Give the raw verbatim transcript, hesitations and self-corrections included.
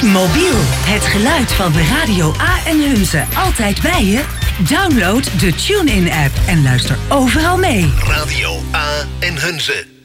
Mobiel, het geluid van de Radio A en Hunze altijd bij je? Download de TuneIn-app en luister overal mee. Radio A en Hunze.